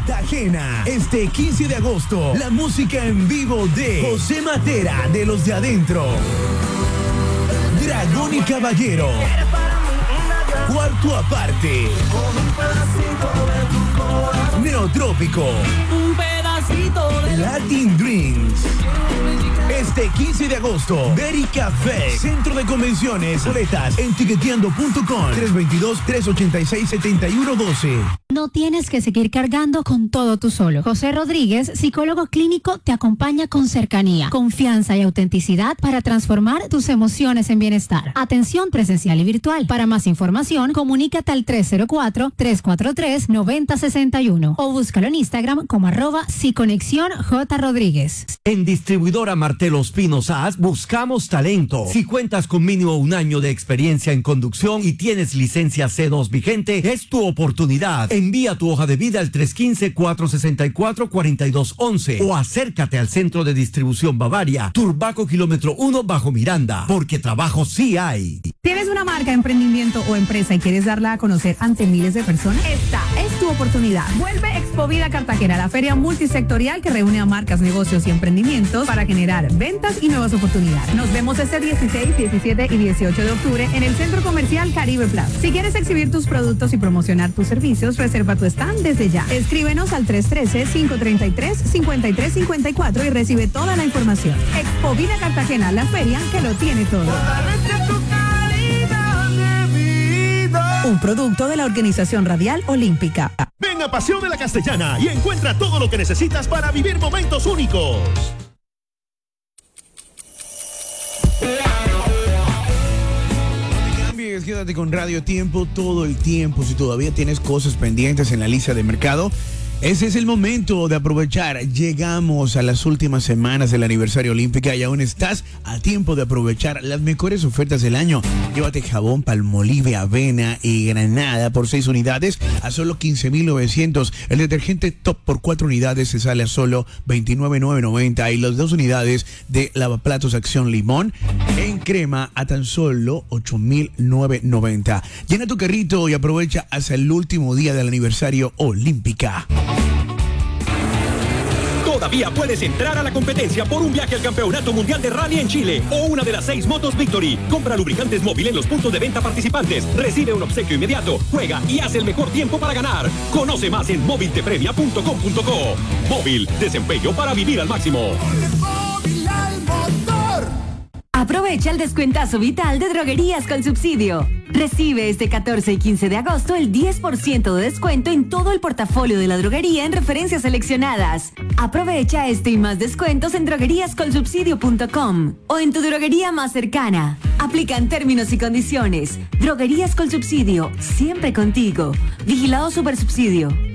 Cartagena. Este 15 de agosto, la música en vivo de José Matera de Los de Adentro, Dragón y Caballero, Cuarto Aparte, Neotrópico, Latin Dreams. Este 15 de agosto, Berica Fest, Centro de Convenciones, boletas en tiqueteando.com, 322-386-7112. No tienes que seguir cargando con todo tú solo. José Rodríguez, psicólogo clínico, te acompaña con cercanía, confianza y autenticidad para transformar tus emociones en bienestar. Atención presencial y virtual. Para más información, comunícate al 304-343-9061 o búscalo en Instagram como @psiconexiónjrodríguez. En Distribuidora Martel Los Pinos AS buscamos talento. Si cuentas con mínimo 1 año de experiencia en conducción y tienes licencia C2 vigente, es tu oportunidad. Envía tu hoja de vida al 315-464-4211 o acércate al Centro de Distribución Bavaria, Turbaco Kilómetro 1 Bajo Miranda, porque trabajo sí hay. ¿Tienes una marca, emprendimiento o empresa y quieres darla a conocer ante miles de personas? Esta es tu oportunidad. Vuelve Expovida Cartagena, la feria multisectorial que reúne a marcas, negocios y emprendimientos para generar ventas y nuevas oportunidades. Nos vemos este 16, 17 y 18 de octubre en el Centro Comercial Caribe Plaza. Si quieres exhibir tus productos y promocionar tus servicios, reserva tu stand desde ya. Escríbenos al 313-533-5354 y recibe toda la información. Expovida Cartagena, la feria que lo tiene todo. Un producto de la Organización Radial Olímpica. Ven a Paseo de la Castellana y encuentra todo lo que necesitas para vivir momentos únicos. Quédate con Radio Tiempo todo el tiempo. Si todavía tienes cosas pendientes en la lista de mercado, ese es el momento de aprovechar. Llegamos a las últimas semanas del aniversario Olímpica y aún estás a tiempo de aprovechar las mejores ofertas del año. Llévate jabón Palmolive, avena y granada por 6 unidades a solo 15,900. El detergente Top por 4 unidades se sale a solo 29,990 y las 2 unidades de lavaplatos Acción Limón en crema a tan solo 8,990. Llena tu carrito y aprovecha hasta el último día del aniversario Olímpica. Todavía puedes entrar a la competencia por un viaje al Campeonato Mundial de Rally en Chile o una de las 6 motos Victory. Compra lubricantes móvil en los puntos de venta participantes, recibe un obsequio inmediato, juega y haz el mejor tiempo para ganar. Conoce más en moviltepremia.com.co. Móvil, desempeño para vivir al máximo. Aprovecha el descuentazo vital de Droguerías con Subsidio. Recibe este 14 y 15 de agosto el 10% de descuento en todo el portafolio de la droguería en referencias seleccionadas. Aprovecha este y más descuentos en drogueríascolsubsidio.com o en tu droguería más cercana. Aplican términos y condiciones. Droguerías con Subsidio, siempre contigo. Vigilado Supersubsidio.